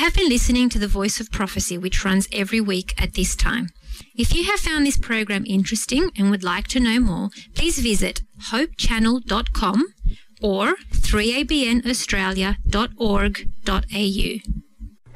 have been listening to The Voice of Prophecy, which runs every week at this time. If you have found this program interesting and would like to know more, please visit hopechannel.com or 3abnaustralia.org.au.